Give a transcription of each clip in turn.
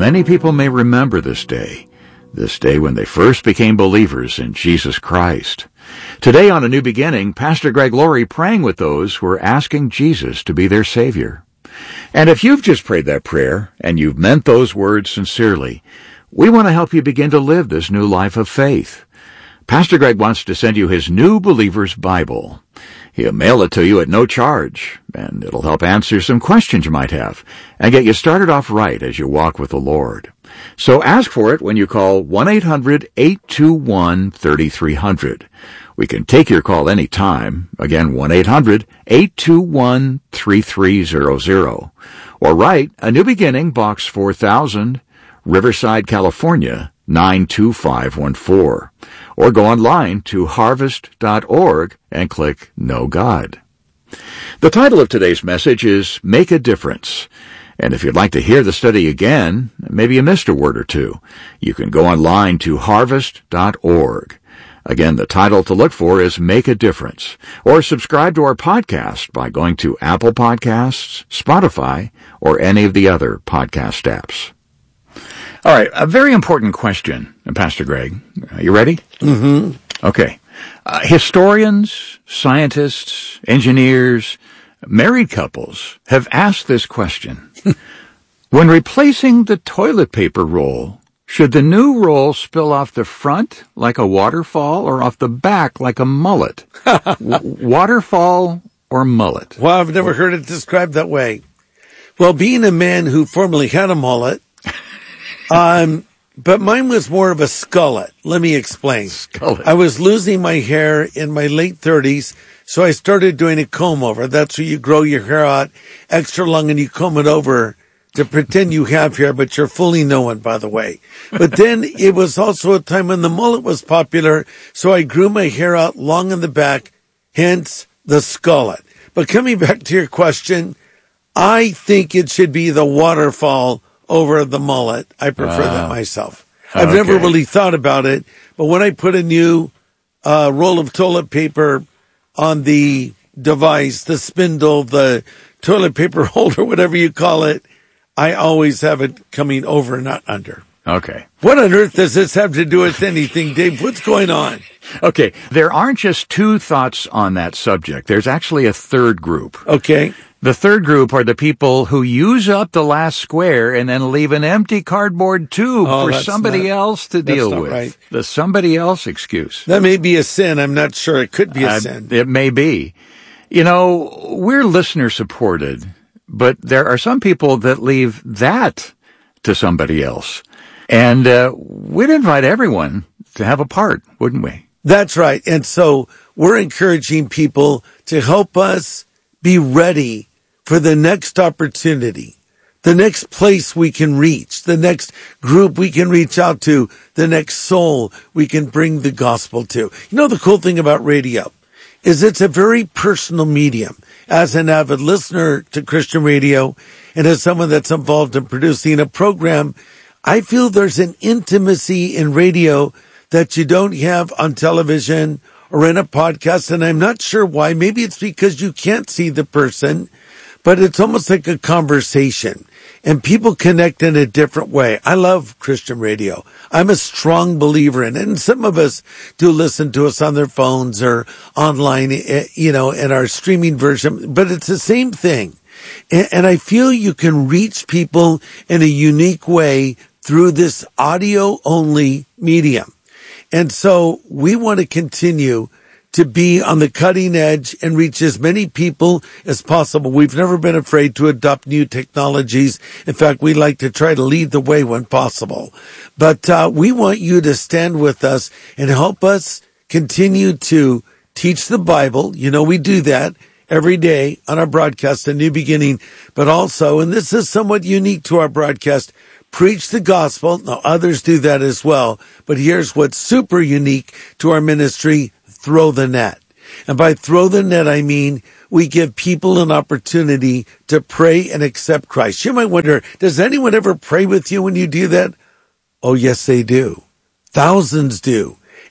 many people may remember this day when they first became believers in Jesus Christ. Today on A New Beginning, Pastor Greg Laurie praying with those who are asking Jesus to be their Savior. And if you've just prayed that prayer and you've meant those words sincerely, we want to help you begin to live this new life of faith. Pastor Greg wants to send you his New Believer's Bible. He'll mail it to you at no charge, and it'll help answer some questions you might have and get you started off right as you walk with the Lord. So ask for it when you call 1-800-821-3300. We can take your call any time. Again, 1-800-821-3300. Or write A New Beginning, Box 4000, Riverside, California, 92514. Or go online to harvest.org and click Know God. The title of today's message is Make a Difference. And if you'd like to hear the study again, maybe you missed a word or two, you can go online to harvest.org. Again, the title to look for is Make a Difference. Or subscribe to our podcast by going to Apple Podcasts, Spotify, or any of the other podcast apps. All right, a very important question, Pastor Greg. Are you ready? Mm-hmm. Okay. Historians, scientists, engineers, married couples have asked this question. When replacing the toilet paper roll, should the new roll spill off the front like a waterfall or off the back like a mullet? Waterfall or mullet? Well, I've never heard it described that way. Well, being a man who formerly had a mullet, but mine was more of a skullet. Let me explain. Skullet. I was losing my hair in my late 30s, so I started doing a comb over. That's where you grow your hair out extra long and you comb it over to pretend you have hair, but you're fooling no one, by the way. But then it was also a time when the mullet was popular, so I grew my hair out long in the back, hence the skullet. But coming back to your question, I think it should be the waterfall over the mullet. I prefer that myself. I've never really thought about it, but when I put a new roll of toilet paper on the device, the spindle, the toilet paper holder, whatever you call it, I always have it coming over, not under. Okay. What on earth does this have to do with anything, Dave? What's going on? Okay, there aren't just two thoughts on that subject. There's actually a third group. Okay. The third group are the people who use up the last square and then leave an empty cardboard tube for somebody else to deal with. Right. The somebody else excuse. That may be a sin. I'm not sure. It could be a sin. It may be. You know, we're listener supported, but there are some people that leave that to somebody else. And we'd invite everyone to have a part, wouldn't we? That's right. And so we're encouraging people to help us be ready for the next opportunity, the next place we can reach, the next group we can reach out to, the next soul we can bring the gospel to. You know, the cool thing about radio is it's a very personal medium. As an avid listener to Christian radio and as someone that's involved in producing a program, I feel there's an intimacy in radio that you don't have on television or in a podcast, and I'm not sure why. Maybe it's because you can't see the person, but it's almost like a conversation, and people connect in a different way. I love Christian radio. I'm a strong believer in it, and some of us do listen to us on their phones or online, you know, in our streaming version, but it's the same thing. And I feel you can reach people in a unique way through this audio-only medium. And so we want to continue to be on the cutting edge and reach as many people as possible. We've never been afraid to adopt new technologies. In fact, we like to try to lead the way when possible. But we want you to stand with us and help us continue to teach the Bible. You know, we do that every day on our broadcast, A New Beginning, but also, and this is somewhat unique to our broadcast, preach the gospel. Now, others do that as well, but here's what's super unique to our ministry: throw the net. And by throw the net, I mean we give people an opportunity to pray and accept Christ. You might wonder, does anyone ever pray with you when you do that? Oh, yes, they do. Thousands do.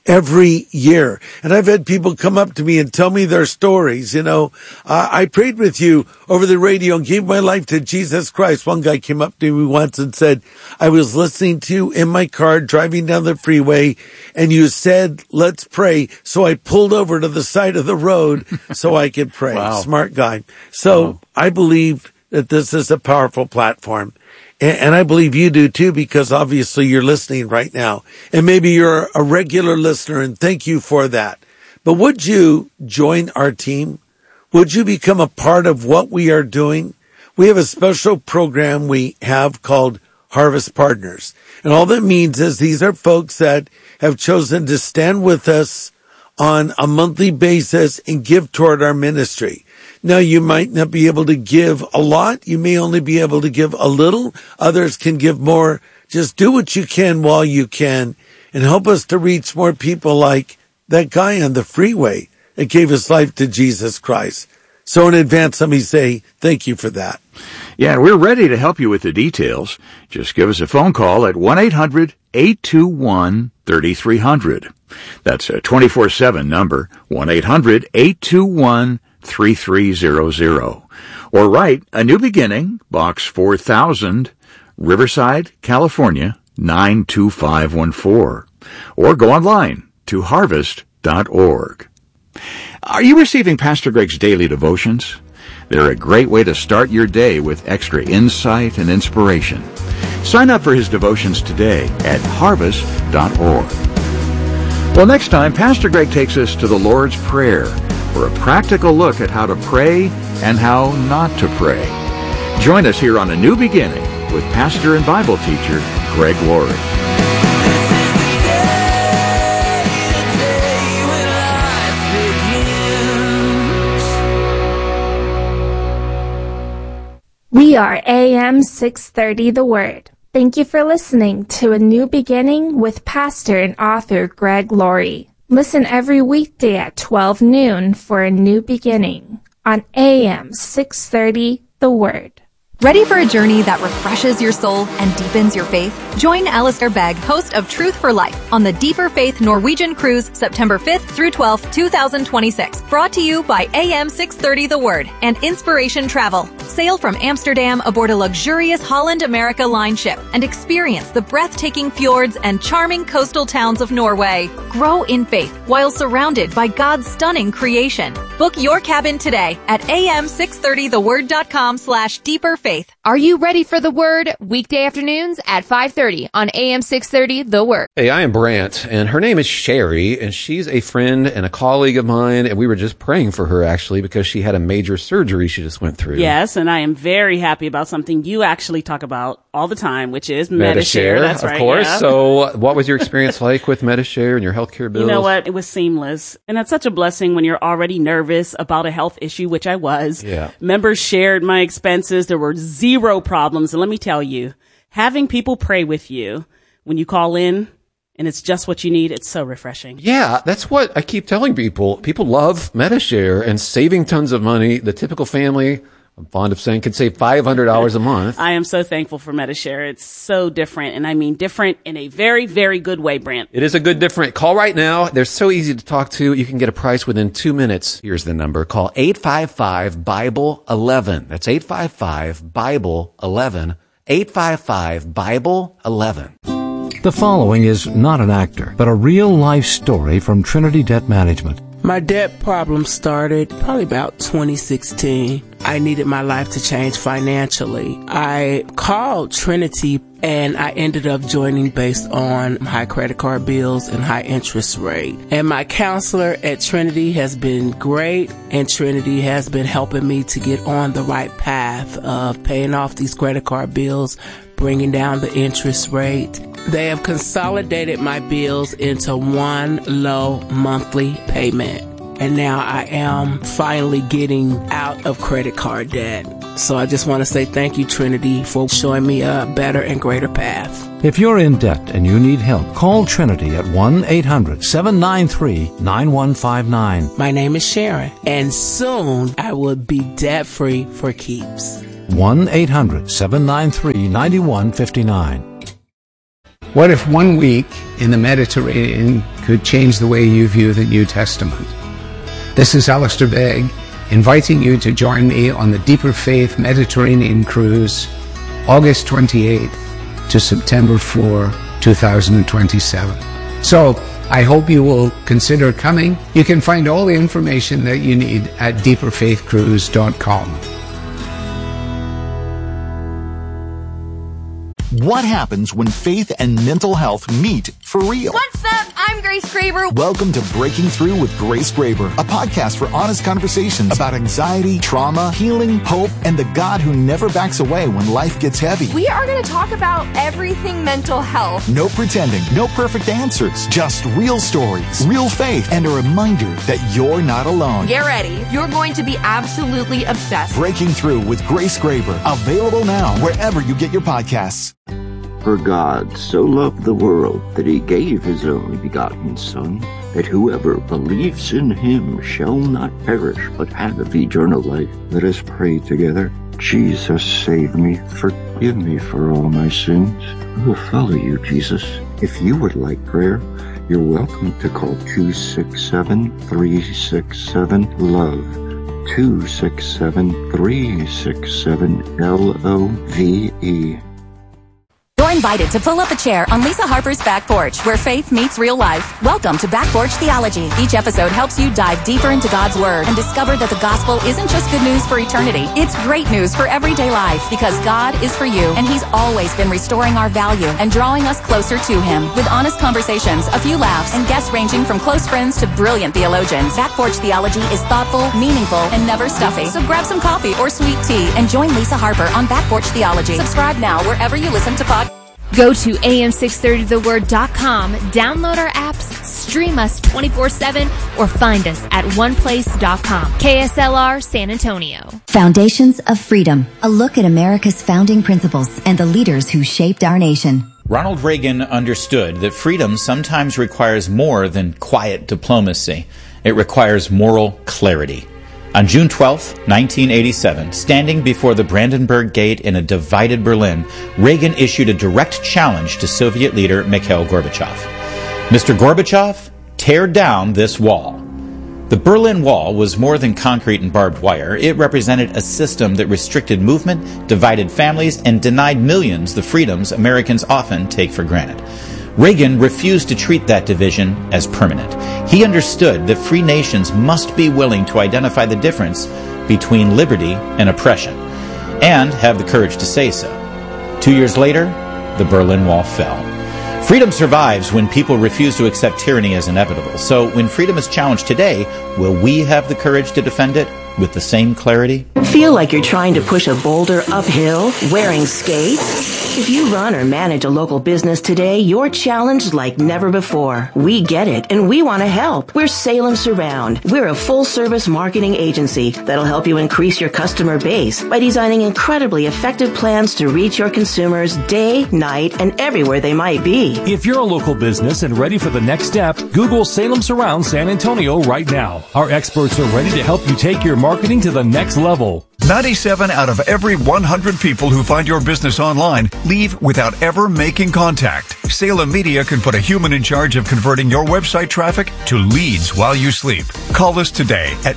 every year. And I've had people come up to me and tell me their stories. I prayed with you over the radio and gave my life to Jesus Christ. One guy came up to me once and said, I was listening to you in my car driving down the freeway and you said, let's pray. So I pulled over to the side of the road so I could pray. Wow. Smart guy. So I believe that this is a powerful platform. And I believe you do too, because obviously you're listening right now. And maybe you're a regular listener, and thank you for that. But would you join our team? Would you become a part of what we are doing? We have a special program we have called Harvest Partners. And all that means is these are folks that have chosen to stand with us on a monthly basis and give toward our ministry. Now, you might not be able to give a lot. You may only be able to give a little. Others can give more. Just do what you can while you can and help us to reach more people like that guy on the freeway that gave his life to Jesus Christ. So in advance, let me say thank you for that. Yeah, and we're ready to help you with the details. Just give us a phone call at 1-800-821-3300. That's a 24/7 number, 1-800-821-3300. Or write A New Beginning, Box 4000, Riverside, California, 92514. Or go online to harvest.org. Are you receiving Pastor Greg's daily devotions? They're a great way to start your day with extra insight and inspiration. Sign up for his devotions today at harvest.org. Well, next time, Pastor Greg takes us to the Lord's Prayer for a practical look at how to pray and how not to pray. Join us here on A New Beginning with pastor and Bible teacher Greg Laurie. We are AM 630 The Word. Thank you for listening to A New Beginning with pastor and author Greg Laurie. Listen every weekday at 12 noon for A New Beginning on AM 630 The Word. Ready for a journey that refreshes your soul and deepens your faith? Join Alistair Begg, host of Truth for Life, on the Deeper Faith Norwegian Cruise, September 5th through 12th, 2026. Brought to you by AM 630 The Word and Inspiration Travel. Sail from Amsterdam aboard a luxurious Holland America Line ship and experience the breathtaking fjords and charming coastal towns of Norway. Grow in faith while surrounded by God's stunning creation. Book your cabin today at am630theword.com/deeperfaith. Are you ready for The Word? Weekday afternoons at 5:30 on AM 630 The Word. Hey, I am Brant, and her name is Sherry, and she's a friend and a colleague of mine, and we were just praying for her, actually, because she had a major surgery she just went through. Yes, and I am very happy about something you actually talk about all the time, which is Medi-Share. That's right, of course. Yeah. So what was your experience like with Medi-Share and your healthcare bills? You know what? It was seamless. And that's such a blessing when you're already nervous about a health issue, which I was. Yeah. Members shared my expenses. There were zero problems. And let me tell you, having people pray with you when you call in and it's just what you need, it's so refreshing. Yeah, that's what I keep telling people. People love Medi-Share and saving tons of money. The typical family, I'm fond of saying, can save $500 a month. I am so thankful for Medi-Share. It's so different, and I mean different in a very, very good way, Brant. It is a good different. Call right now. They're so easy to talk to. You can get a price within 2 minutes. Here's the number. Call 855-BIBLE-11. That's 855-BIBLE-11. 855-BIBLE-11. The following is not an actor, but a real-life story from Trinity Debt Management. My debt problem started probably about 2016. I needed my life to change financially. I called Trinity and I ended up joining based on high credit card bills and high interest rate. And my counselor at Trinity has been great, and Trinity has been helping me to get on the right path of paying off these credit card bills, bringing down the interest rate. They have consolidated my bills into one low monthly payment. And now I am finally getting out of credit card debt. So I just want to say thank you, Trinity, for showing me a better and greater path. If you're in debt and you need help, call Trinity at 1-800-793-9159. My name is Sharon, and soon I will be debt-free for keeps. 1-800-793-9159. What if 1 week in the Mediterranean could change the way you view the New Testament? This is Alistair Begg, inviting you to join me on the Deeper Faith Mediterranean Cruise, August 28th to September 4, 2027. So, I hope you will consider coming. You can find all the information that you need at deeperfaithcruise.com. What happens when faith and mental health meet for real? What's up? I'm Grace Graber. Welcome to Breaking Through with Grace Graber, a podcast for honest conversations about anxiety, trauma, healing, hope, and the God who never backs away when life gets heavy. We are going to talk about everything mental health. No pretending, no perfect answers, just real stories, real faith, and a reminder that you're not alone. Get ready. You're going to be absolutely obsessed. Breaking Through with Grace Graber, available now wherever you get your podcasts. For God so loved the world that he gave his only begotten Son, that whoever believes in him shall not perish but have eternal life. Let us pray together. Jesus, save me. Forgive me for all my sins. I will follow you, Jesus. If you would like prayer, you're welcome to call 267-367-LOVE. 267-367-LOVE. You're invited to pull up a chair on Lisa Harper's Back Porch, where faith meets real life. Welcome to Back Porch Theology. Each episode helps you dive deeper into God's Word and discover that the gospel isn't just good news for eternity. It's great news for everyday life, because God is for you, and He's always been restoring our value and drawing us closer to Him. With honest conversations, a few laughs, and guests ranging from close friends to brilliant theologians, Back Porch Theology is thoughtful, meaningful, and never stuffy. So grab some coffee or sweet tea and join Lisa Harper on Back Porch Theology. Subscribe now wherever you listen to podcasts. Go to am630theword.com, download our apps, stream us 24/7, or find us at oneplace.com. KSLR San Antonio. Foundations of Freedom, a look at America's founding principles and the leaders who shaped our nation. Ronald Reagan understood that freedom sometimes requires more than quiet diplomacy. It requires moral clarity. On June 12, 1987, standing before the Brandenburg Gate in a divided Berlin, Reagan issued a direct challenge to Soviet leader Mikhail Gorbachev. Mr. Gorbachev, tear down this wall. The Berlin Wall was more than concrete and barbed wire. It represented a system that restricted movement, divided families, and denied millions the freedoms Americans often take for granted. Reagan refused to treat that division as permanent. He understood that free nations must be willing to identify the difference between liberty and oppression, and have the courage to say so. 2 years later, the Berlin Wall fell. Freedom survives when people refuse to accept tyranny as inevitable. So when freedom is challenged today, will we have the courage to defend it with the same clarity? Feel like you're trying to push a boulder uphill wearing skates? If you run or manage a local business today, you're challenged like never before. We get it, and we want to help. We're Salem Surround. We're a full-service marketing agency that'll help you increase your customer base by designing incredibly effective plans to reach your consumers day, night, and everywhere they might be. If you're a local business and ready for the next step, Google Salem Surround San Antonio right now. Our experts are ready to help you take your marketing to the next level. 97 out of every 100 people who find your business online leave without ever making contact. Salem Media can put a human in charge of converting your website traffic to leads while you sleep. Call us today at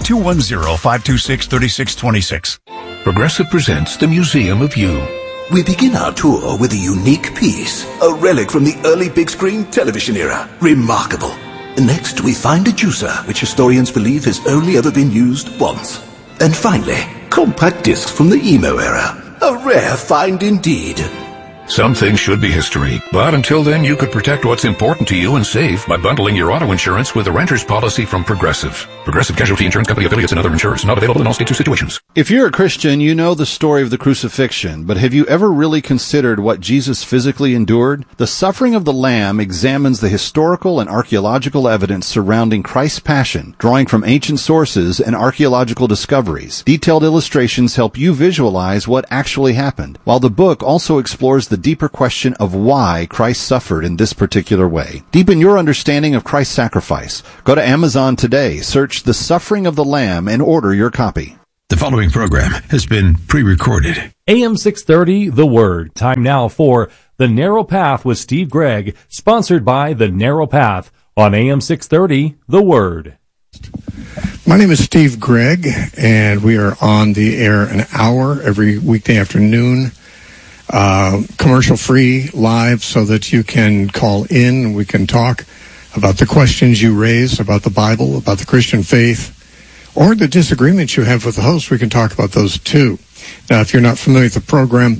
210-526-3626. Progressive presents the Museum of You. We begin our tour with a unique piece, a relic from the early big screen television era. Remarkable. Next, we find a juicer, which historians believe has only ever been used once. And finally, compact discs from the emo era. A rare find indeed. Some things should be history, but until then you could protect what's important to you and save by bundling your auto insurance with a renter's policy from Progressive. Progressive Casualty Insurance Company affiliates and other insurers. Not available in all states or situations. If you're a Christian, you know the story of the crucifixion, but have you ever really considered what Jesus physically endured? The Suffering of the Lamb examines the historical and archaeological evidence surrounding Christ's passion, drawing from ancient sources and archaeological discoveries. Detailed illustrations help you visualize what actually happened, while the book also explores the deeper question of why Christ suffered in this particular way. Deepen your understanding of Christ's sacrifice. Go to Amazon today, search The Suffering of the Lamb, and order your copy. The following program has been pre-recorded. AM 630, The Word. Time now for The Narrow Path with Steve Gregg, sponsored by The Narrow Path on AM 630, The Word. My name is Steve Gregg, and we are on the air an hour every weekday afternoon, commercial-free, live, so that you can call in and we can talk about the questions you raise about the Bible, about the Christian faith, or the disagreements you have with the host. We can talk about those too. Now, if you're not familiar with the program,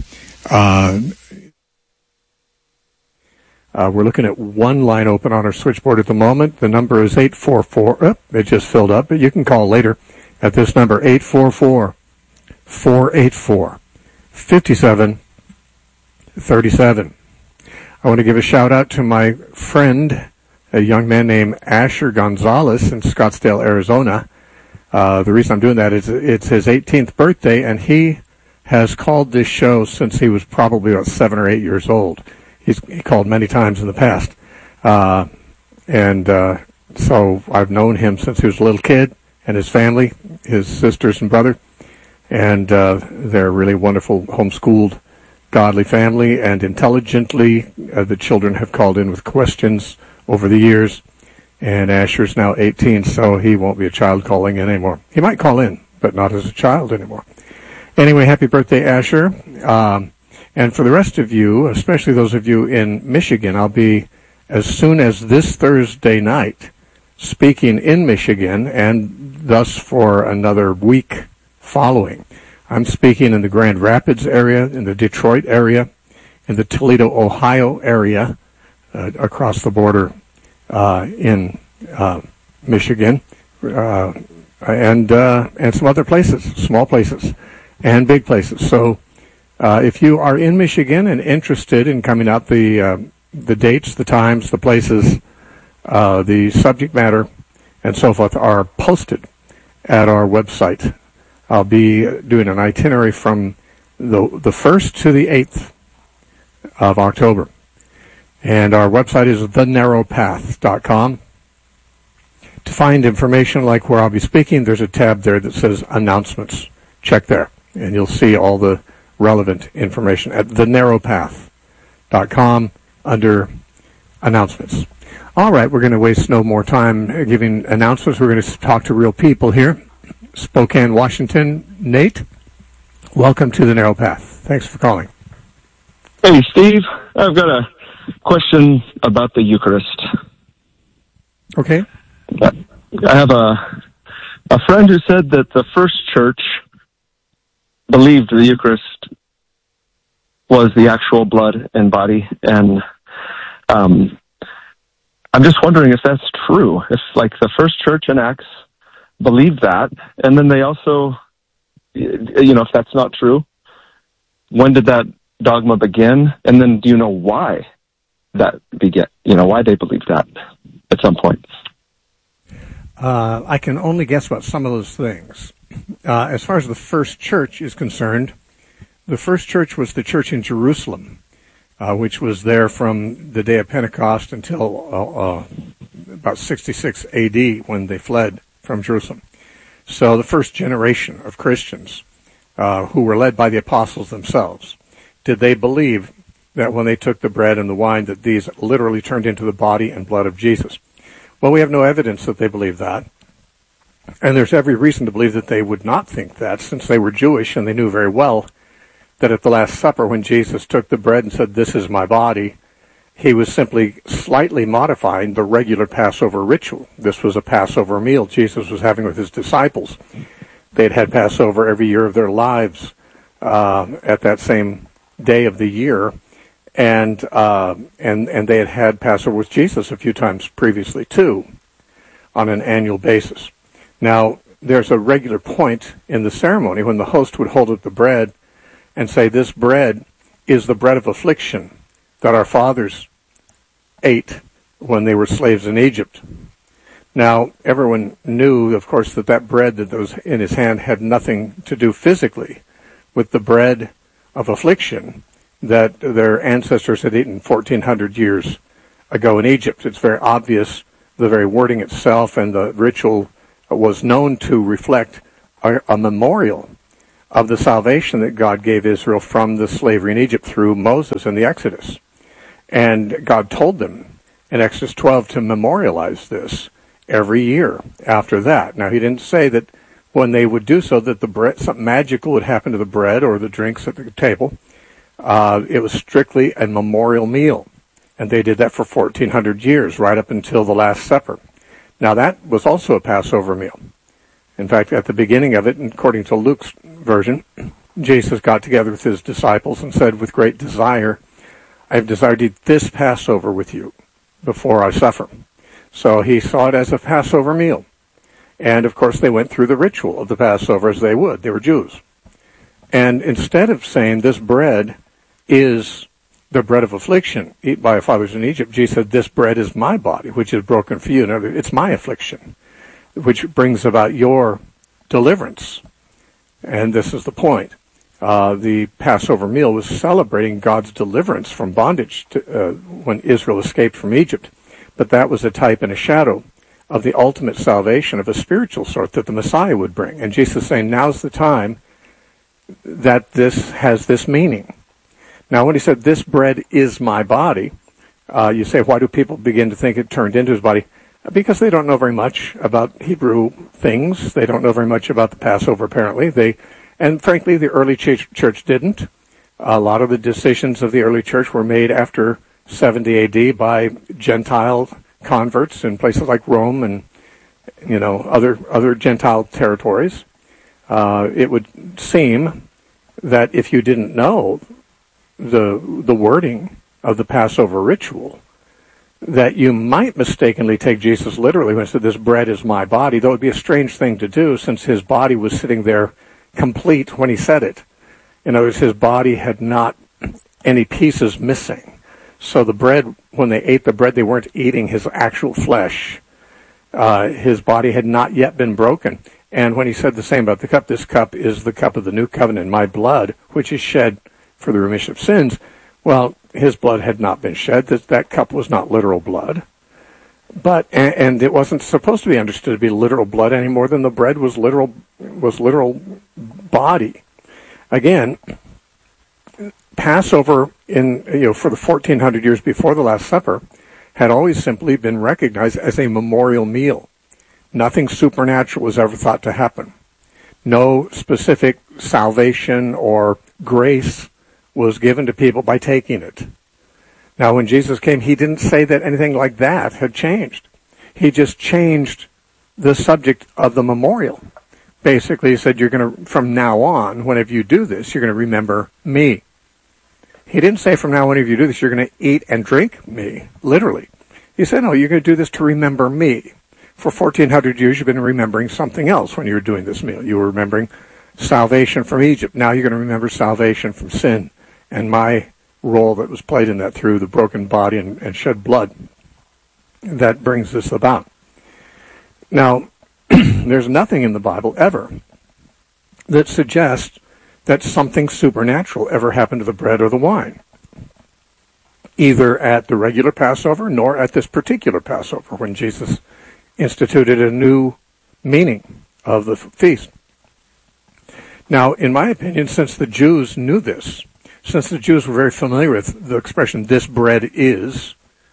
we're looking at one line open on our switchboard at the moment. The number is 844. It just filled up, but you can call later at this number, 844-484-5737. I want to give a shout out to my friend, a young man named Asher Gonzalez in Scottsdale, Arizona. The reason I'm doing that is it's his 18th birthday, and he has called this show since he was probably about 7 or 8 years old. He called many times in the past. So I've known him since he was a little kid, and his family, his sisters and brother. And they're a really wonderful, homeschooled, godly family. And intelligently, the children have called in with questions over the years. And Asher's now 18, so he won't be a child calling in anymore. He might call in, but not as a child anymore. Anyway, happy birthday, Asher. And for the rest of you, especially those of you in Michigan, I'll be, as soon as this Thursday night, speaking in Michigan, and thus for another week following. I'm speaking in the Grand Rapids area, in the Detroit area, in the Toledo, Ohio area, across the border in Michigan, and some other places, small places and big places. So if you are in Michigan and interested in coming out, the dates, the times, the places, the subject matter, and so forth are posted at our website. I'll be doing an itinerary from the 1st to the 8th of October. And our website is thenarrowpath.com. To find information like where I'll be speaking, there's a tab there that says Announcements. Check there, and you'll see all the relevant information at thenarrowpath.com under Announcements. All right, we're going to waste no more time giving announcements. We're going to talk to real people here. Spokane, Washington. Nate, welcome to The Narrow Path. Thanks for calling. Hey, Steve. I've got a question about the Eucharist. Okay. I have a friend who said that the first church believed the Eucharist was the actual blood and body, and I'm just wondering if that's true. If, like, the first church in Acts believed that, and then they also, if that's not true, when did that dogma begin? And then do you know why that began? Why they believed that at some point? I can only guess about some of those things. As far as the first church is concerned, the first church was the church in Jerusalem, which was there from the day of Pentecost until about 66 A.D. when they fled from Jerusalem. So the first generation of Christians who were led by the apostles themselves, did they believe that when they took the bread and the wine that these literally turned into the body and blood of Jesus? Well, we have no evidence that they believed that. And there's every reason to believe that they would not think that, since they were Jewish and they knew very well that at the Last Supper, when Jesus took the bread and said, "This is my body," he was simply slightly modifying the regular Passover ritual. This was a Passover meal Jesus was having with his disciples. They'd had Passover every year of their lives at that same day of the year, and they had Passover with Jesus a few times previously too, on an annual basis. Now, there's a regular point in the ceremony when the host would hold up the bread and say, "This bread is the bread of affliction that our fathers ate when they were slaves in Egypt." Now, everyone knew, of course, that bread that was in his hand had nothing to do physically with the bread of affliction that their ancestors had eaten 1,400 years ago in Egypt. It's very obvious, the very wording itself and the ritual was known to reflect a memorial of the salvation that God gave Israel from the slavery in Egypt through Moses and the Exodus. And God told them in Exodus 12 to memorialize this every year after that. Now, he didn't say that when they would do so that the bread, something magical would happen to the bread or the drinks at the table. It was strictly a memorial meal. And they did that for 1,400 years, right up until the Last Supper. Now, that was also a Passover meal. In fact, at the beginning of it, according to Luke's version, Jesus got together with his disciples and said, with great desire, I have desired to eat this Passover with you before I suffer. So he saw it as a Passover meal. And, of course, they went through the ritual of the Passover as they would. They were Jews. And instead of saying this bread is the bread of affliction eaten by our fathers in Egypt, Jesus said, this bread is my body, which is broken for you. In other words, it's my affliction, which brings about your deliverance. And this is the point. The Passover meal was celebrating God's deliverance from bondage when Israel escaped from Egypt. But that was a type and a shadow of the ultimate salvation of a spiritual sort that the Messiah would bring. And Jesus is saying, now's the time that this has this meaning. Now, when he said, this bread is my body, you say, why do people begin to think it turned into his body? Because they don't know very much about Hebrew things. They don't know very much about the Passover, apparently. And frankly, the early church didn't. A lot of the decisions of the early church were made after 70 AD by Gentile converts in places like Rome and, other Gentile territories. It would seem that if you didn't know the wording of the Passover ritual, that you might mistakenly take Jesus literally when he said, this bread is my body, though it would be a strange thing to do since his body was sitting there complete when he said it. In other words, his body had not any pieces missing. So the bread, when they ate the bread, they weren't eating his actual flesh. His body had not yet been broken. And when he said the same about the cup, this cup is the cup of the new covenant in my blood, which is shed for the remission of sins. Well, his blood had not been shed. That cup was not literal blood. But, and it wasn't supposed to be understood to be literal blood any more than the bread was literal body. Again, Passover for the 1,400 years before the Last Supper had always simply been recognized as a memorial meal. Nothing supernatural was ever thought to happen. No specific salvation or grace was given to people by taking it. Now, when Jesus came, he didn't say that anything like that had changed. He just changed the subject of the memorial. Basically, he said, from now on, whenever you do this, you're going to remember me. He didn't say from now on, whenever you do this, you're going to eat and drink me, literally. He said, no, you're going to do this to remember me. For 1,400 years, you've been remembering something else when you were doing this meal. You were remembering salvation from Egypt. Now you're going to remember salvation from sin and my role that was played in that through the broken body and shed blood. That brings this about. Now, there's nothing in the Bible ever that suggests that something supernatural ever happened to the bread or the wine, either at the regular Passover nor at this particular Passover when Jesus instituted a new meaning of the feast. Now, in my opinion, since the Jews knew this, since the Jews were very familiar with the expression, this bread is,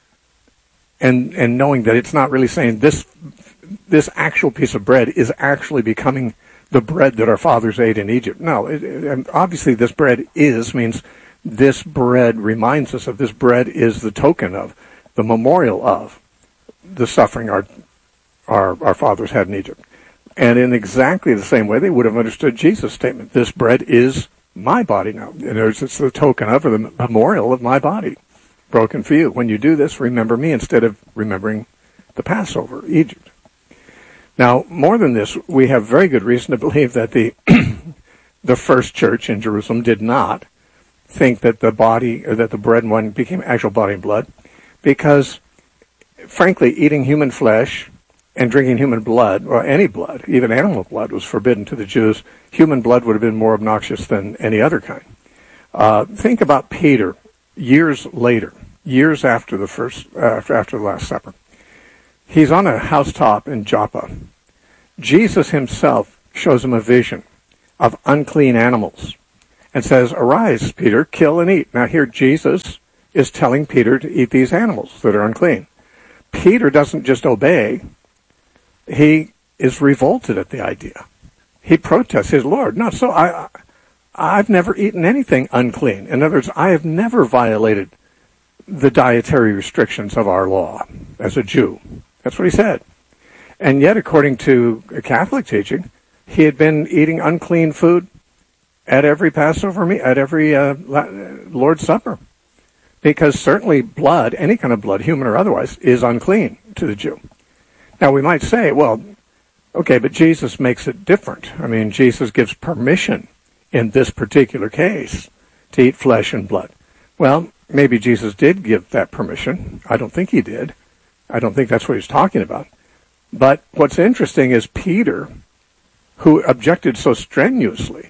and knowing that it's not really saying this actual piece of bread is actually becoming the bread that our fathers ate in Egypt. No, and obviously this bread is means this bread reminds us of, this bread is the token of, the memorial of the suffering our fathers had in Egypt. And in exactly the same way, they would have understood Jesus' statement, this bread is my body now. In other words, it's the token of, or the memorial of my body, broken for you. When you do this, remember me instead of remembering the Passover, Egypt. Now, more than this, we have very good reason to believe that the first church in Jerusalem did not think that the body, or that the bread and wine became actual body and blood, because, frankly, eating human flesh and drinking human blood, or any blood, even animal blood, was forbidden to the Jews. Human blood would have been more obnoxious than any other kind. Think about Peter years later, years after the Last Supper. He's on a housetop in Joppa. Jesus himself shows him a vision of unclean animals and says, "Arise, Peter, kill and eat." Now here Jesus is telling Peter to eat these animals that are unclean. Peter doesn't just obey. He is revolted at the idea. He protests his Lord. Not so. I've never eaten anything unclean. In other words, I have never violated the dietary restrictions of our law as a Jew. That's what he said. And yet, according to Catholic teaching, he had been eating unclean food at every Passover meal, at every Lord's Supper. Because certainly blood, any kind of blood, human or otherwise, is unclean to the Jew. Now, we might say, well, okay, but Jesus makes it different. I mean, Jesus gives permission in this particular case to eat flesh and blood. Well, maybe Jesus did give that permission. I don't think he did. I don't think that's what he's talking about. But what's interesting is Peter, who objected so strenuously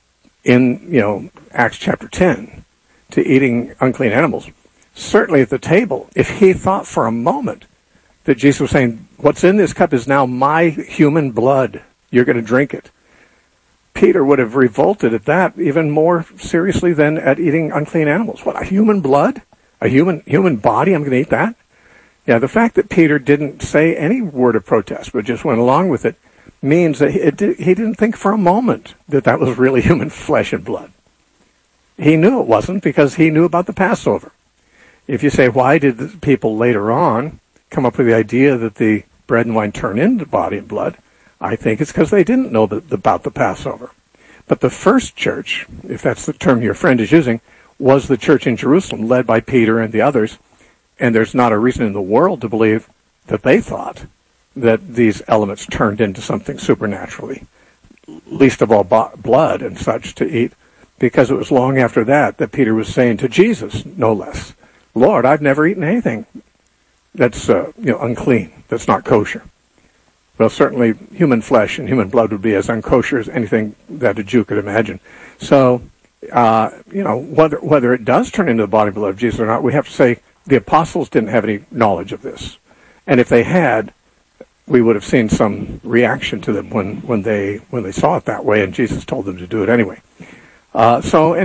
in, Acts chapter 10 to eating unclean animals, certainly at the table, if he thought for a moment that Jesus was saying, what's in this cup is now my human blood, you're going to drink it, Peter would have revolted at that even more seriously than at eating unclean animals. What, a human blood? A human body? I'm going to eat that? Yeah, the fact that Peter didn't say any word of protest, but just went along with it, means that he didn't think for a moment that that was really human flesh and blood. He knew it wasn't because he knew about the Passover. If you say, why did the people later on come up with the idea that the bread and wine turn into body and blood? I think it's because they didn't know about the Passover. But the first church, if that's the term your friend is using, was the church in Jerusalem, led by Peter and the others. And there's not a reason in the world to believe that they thought that these elements turned into something supernaturally, least of all blood and such to eat, because it was long after that Peter was saying to Jesus, no less, Lord, I've never eaten anything that's unclean, that's not kosher. Well, certainly human flesh and human blood would be as unkosher as anything that a Jew could imagine. So, whether it does turn into the body and blood of Jesus or not, we have to say the apostles didn't have any knowledge of this. And if they had, we would have seen some reaction to them when they saw it that way, and Jesus told them to do it anyway. I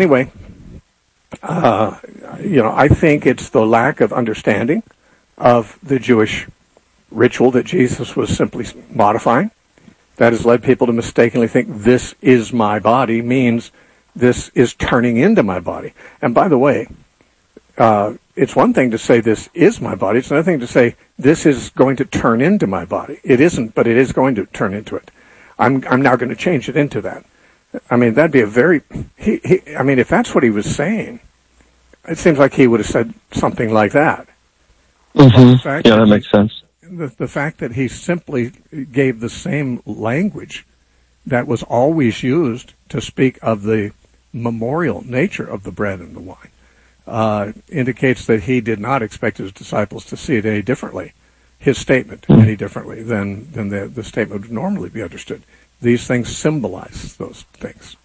think it's the lack of understanding of the Jewish ritual that Jesus was simply modifying that has led people to mistakenly think this is my body means this is turning into my body. And by the way, it's one thing to say this is my body. It's another thing to say this is going to turn into my body. It isn't, but it is going to turn into it. I'm now going to change it into that. I mean, that'd be a very, if that's what he was saying, it seems like he would have said something like that. Mm-hmm. Yeah, that makes sense. The fact that he simply gave the same language that was always used to speak of the memorial nature of the bread and the wine indicates that he did not expect his disciples to see it any differently, his statement any differently than the statement would normally be understood. These things symbolize those things.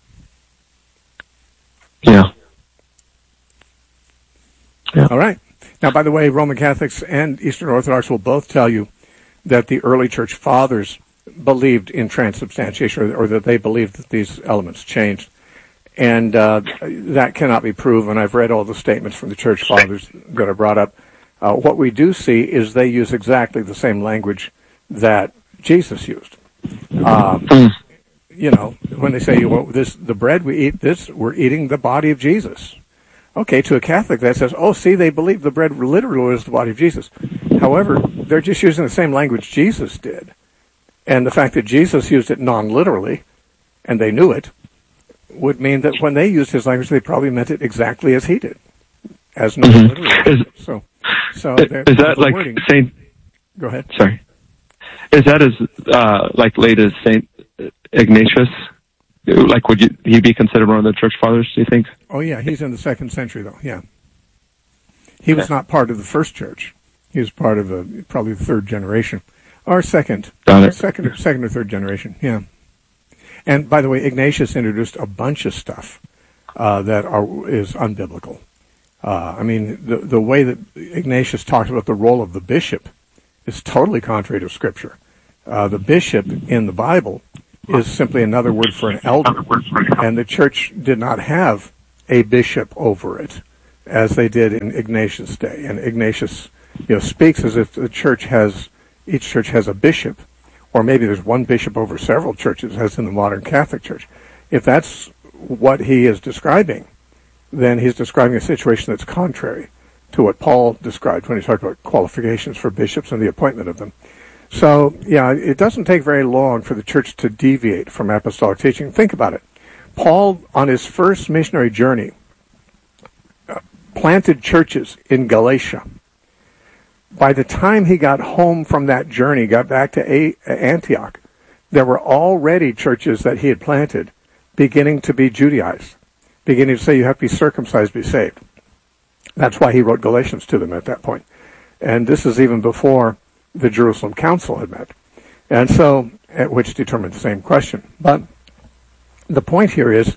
Yeah. All right. Now, by the way, Roman Catholics and Eastern Orthodox will both tell you that the early church fathers believed in transubstantiation, or that they believed that these elements changed. And that cannot be proven. I've read all the statements from the church fathers that are brought up. What we do see is they use exactly the same language that Jesus used. When they say, the bread we eat, we're eating the body of Jesus. Okay, to a Catholic that says, they believe the bread literally was the body of Jesus. However, they're just using the same language Jesus did. And the fact that Jesus used it non-literally, and they knew it, would mean that when they used his language, they probably meant it exactly as he did, as non-literally. So is that like wording. Saint? Go ahead. Sorry. Is that as late as Saint Ignatius? Like, would he be considered one of the church fathers, do you think? Oh, yeah, he's in the 2nd century, though, yeah. He was not part of the first church. He was part of probably the 3rd generation. Or second or third generation, yeah. And, by the way, Ignatius introduced a bunch of stuff that is unbiblical. The way that Ignatius talks about the role of the bishop is totally contrary to Scripture. The bishop in the Bible is simply another word for an elder. And the church did not have a bishop over it, as they did in Ignatius' day. And Ignatius, speaks as if each church has a bishop, or maybe there's one bishop over several churches, as in the modern Catholic Church. If that's what he is describing, then he's describing a situation that's contrary to what Paul described when he talked about qualifications for bishops and the appointment of them. So, it doesn't take very long for the church to deviate from apostolic teaching. Think about it. Paul, on his first missionary journey, planted churches in Galatia. By the time he got home from that journey, got back to Antioch, there were already churches that he had planted beginning to be Judaized, beginning to say you have to be circumcised to be saved. That's why he wrote Galatians to them at that point. And this is even before the Jerusalem Council had met, and so, which determined the same question. But the point here is,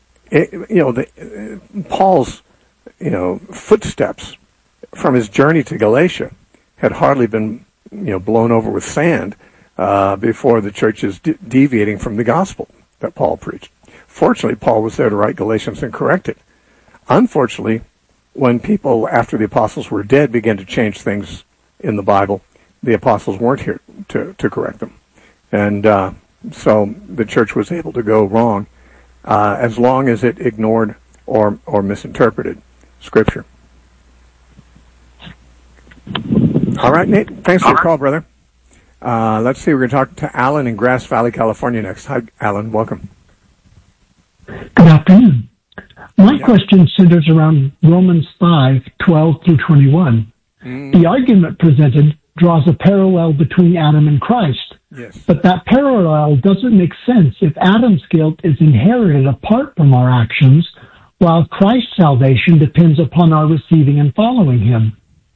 Paul's, footsteps from his journey to Galatia had hardly been, blown over with sand before the church is deviating from the gospel that Paul preached. Fortunately, Paul was there to write Galatians and correct it. Unfortunately, when people after the apostles were dead began to change things in the Bible, the apostles weren't here to correct them. And so the church was able to go wrong as long as it ignored or misinterpreted Scripture. All right, Nate, thanks for your call, brother. Let's see, we're going to talk to Alan in Grass Valley, California next. Hi, Alan, welcome. Good afternoon. My question centers around Romans 5:12 through 21. The argument presented draws a parallel between Adam and Christ. Yes. But that parallel doesn't make sense if Adam's guilt is inherited apart from our actions, while Christ's salvation depends upon our receiving and following him.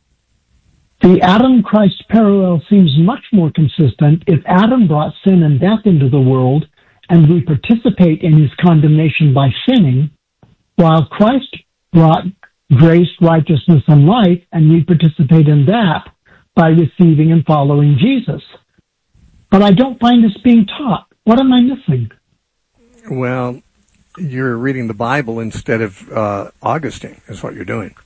The Adam-Christ parallel seems much more consistent if Adam brought sin and death into the world, and we participate in his condemnation by sinning, while Christ brought grace, righteousness, and life, and we participate in that by receiving and following Jesus. But I don't find this being taught. What am I missing? Well, you're reading the Bible instead of Augustine, is what you're doing.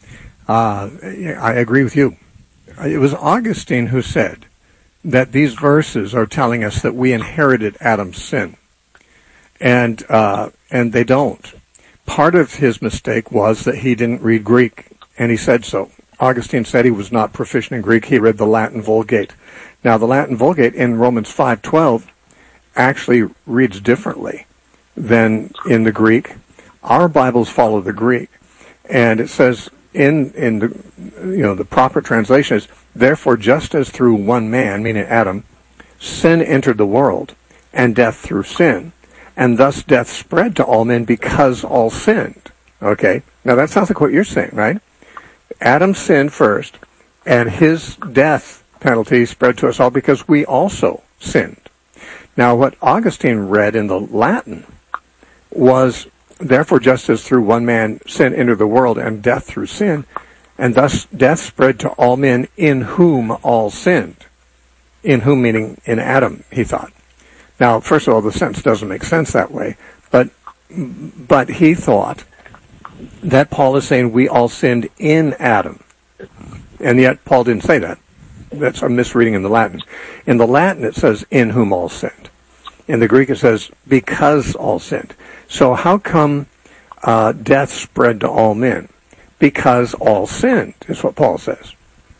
I agree with you. It was Augustine who said that these verses are telling us that we inherited Adam's sin. And they don't. Part of his mistake was that he didn't read Greek, and he said so. Augustine said he was not proficient in Greek. He read the Latin Vulgate. Now, the Latin Vulgate in Romans 5:12 actually reads differently than in the Greek. Our Bibles follow the Greek, and it says in the proper translation is, therefore, just as through one man, meaning Adam, sin entered the world, and death through sin, and thus death spread to all men because all sinned. Okay, now that sounds like what you're saying, right? Adam sinned first, and his death penalty spread to us all because we also sinned. Now, what Augustine read in the Latin was, therefore, just as through one man sin entered the world and death through sin, and thus death spread to all men in whom all sinned. In whom meaning in Adam, he thought. Now, first of all, the sentence doesn't make sense that way, but he thought that Paul is saying we all sinned in Adam. And yet Paul didn't say that. That's a misreading in the Latin. In the Latin it says in whom all sinned. In the Greek it says because all sinned. So how come death spread to all men? Because all sinned, is what Paul says.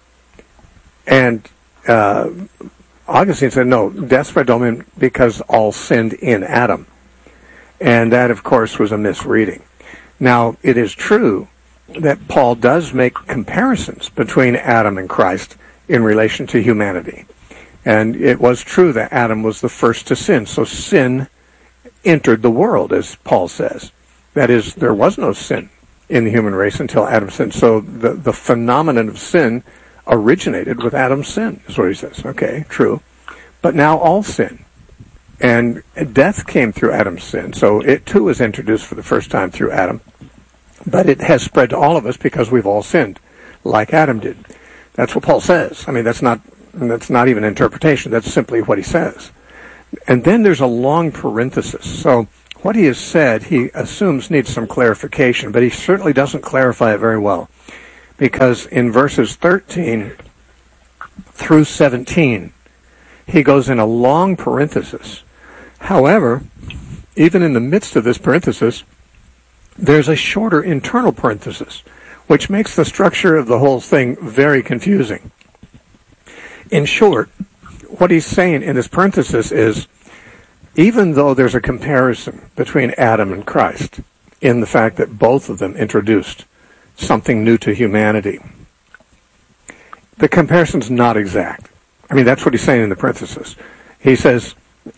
And Augustine said, no, death spread to all men because all sinned in Adam. And that, of course, was a misreading. Now, it is true that Paul does make comparisons between Adam and Christ in relation to humanity. And it was true that Adam was the first to sin. So sin entered the world, as Paul says. That is, there was no sin in the human race until Adam sinned. So the phenomenon of sin originated with Adam's sin, is what he says. Okay, true. But now all sin. And death came through Adam's sin. So it too was introduced for the first time through Adam. But it has spread to all of us because we've all sinned, like Adam did. That's what Paul says. I mean, that's not even interpretation. That's simply what he says. And then there's a long parenthesis. So what he has said, he assumes needs some clarification, but he certainly doesn't clarify it very well. Because in verses 13 through 17, he goes in a long parenthesis. However, even in the midst of this parenthesis, there's a shorter internal parenthesis, which makes the structure of the whole thing very confusing. In short, what he's saying in this parenthesis is, even though there's a comparison between Adam and Christ in the fact that both of them introduced something new to humanity, the comparison's not exact. I mean, that's what he's saying in the parenthesis. He says,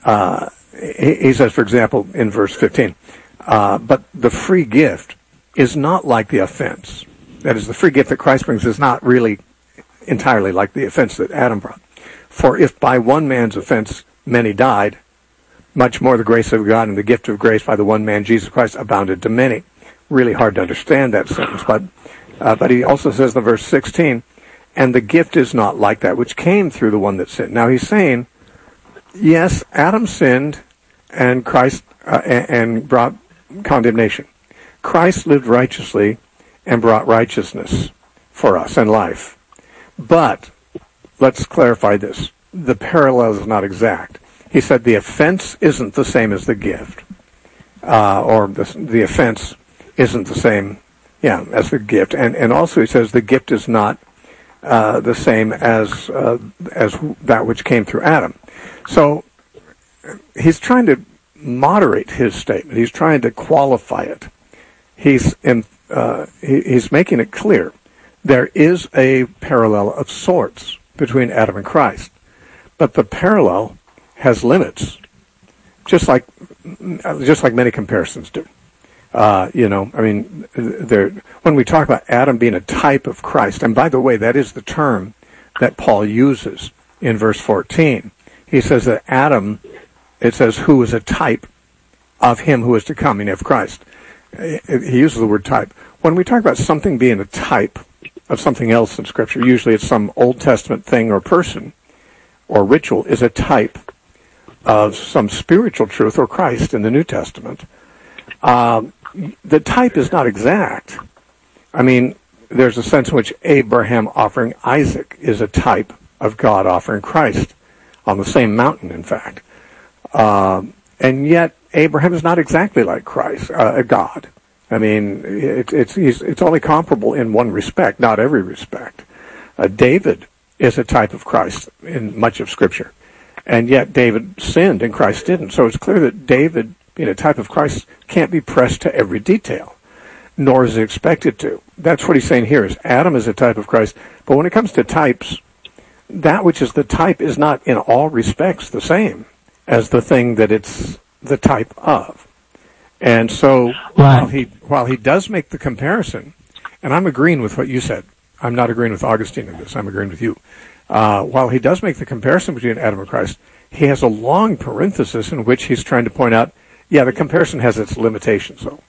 for example, in verse 15, but the free gift is not like the offense. That is, the free gift that Christ brings is not really entirely like the offense that Adam brought. For if by one man's offense many died, much more the grace of God and the gift of grace by the one man, Jesus Christ, abounded to many. Really hard to understand that sentence, but he also says in verse 16, and the gift is not like that which came through the one that sinned. Now he's saying, yes, Adam sinned and Christ and brought condemnation. Christ lived righteously and brought righteousness for us and life. But let's clarify this. The parallel is not exact. He said the offense isn't the same as the gift, or the offense isn't the same, as the gift. And also he says the gift is not the same as that which came through Adam. So he's trying to moderate his statement. He's trying to qualify it. He's making it clear there is a parallel of sorts between Adam and Christ, but the parallel has limits, just like many comparisons do. When we talk about Adam being a type of Christ, and by the way, that is the term that Paul uses in verse 14. He says that Adam, it says, who is a type of him who is to come, of Christ. He uses the word type. When we talk about something being a type of something else in Scripture, usually it's some Old Testament thing or person or ritual is a type of some spiritual truth or Christ in the New Testament. The type is not exact. I mean, there's a sense in which Abraham offering Isaac is a type of God offering Christ on the same mountain, in fact. And yet, Abraham is not exactly like Christ, God. I mean, it's only comparable in one respect, not every respect. David is a type of Christ in much of Scripture. And yet David sinned and Christ didn't. So it's clear that David, being a type of Christ, can't be pressed to every detail, nor is it expected to. That's what he's saying here, is Adam is a type of Christ. But when it comes to types, that which is the type is not in all respects the same as the thing that it's the type of. And so while he does make the comparison, and I'm agreeing with what you said, I'm not agreeing with Augustine in this, I'm agreeing with you. While he does make the comparison between Adam and Christ, he has a long parenthesis in which he's trying to point out, the comparison has its limitations. So.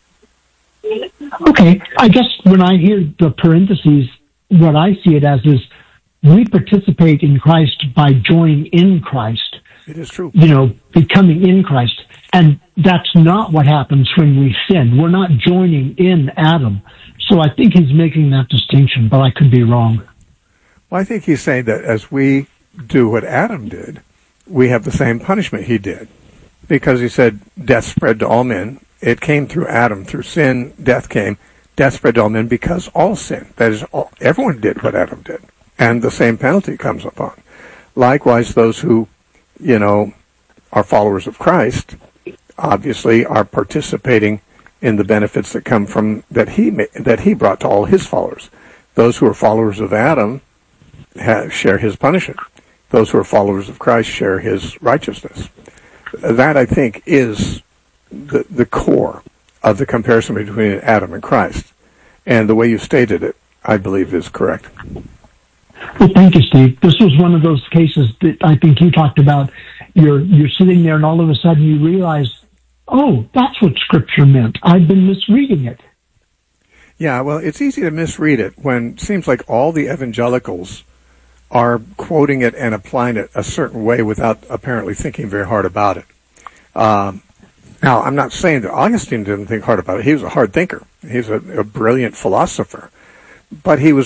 Okay, I guess when I hear the parentheses, what I see it as is we participate in Christ by joining in Christ. It is true. Becoming in Christ. And that's not what happens when we sin. We're not joining in Adam. So I think he's making that distinction, but I could be wrong. Well, I think he's saying that as we do what Adam did, we have the same punishment he did. Because he said, death spread to all men. It came through Adam. Through sin, death came. Death spread to all men because all sin. That is, everyone did what Adam did. And the same penalty comes upon. Likewise, those who, are followers of Christ, obviously are participating in the benefits that come from that he brought to all his followers. Those who are followers of Adam share his punishment. Those who are followers of Christ share his righteousness. That, I think, is the core of the comparison between Adam and Christ. And the way you stated it, I believe, is correct. Well, thank you, Steve. This was one of those cases that I think you talked about. You're sitting there and all of a sudden you realize, oh, that's what Scripture meant. I've been misreading it. Yeah, well, it's easy to misread it when it seems like all the evangelicals are quoting it and applying it a certain way without apparently thinking very hard about it. Now, I'm not saying that Augustine didn't think hard about it. He was a hard thinker. He's a brilliant philosopher. But he was